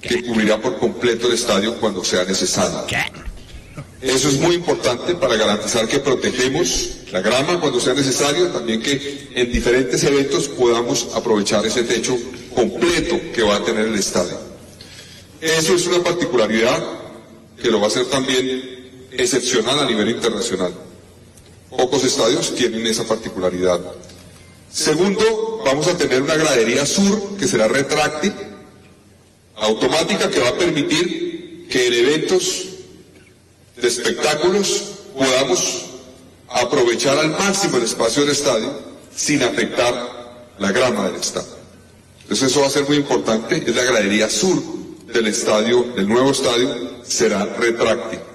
que cubrirá por completo el estadio cuando sea necesario. Eso es muy importante para garantizar que protegemos la grama cuando sea necesario, también que en diferentes eventos podamos aprovechar ese techo completo que va a tener el estadio. Eso es una particularidad que lo va a hacer también excepcional a nivel internacional. Pocos estadios tienen esa particularidad. Segundo, vamos a tener una gradería sur que será retráctil, automática, que va a permitir que en eventos de espectáculos podamos aprovechar al máximo el espacio del estadio sin afectar la grama del estadio. Entonces eso va a ser muy importante, es la gradería sur del estadio, del nuevo estadio, será retráctil.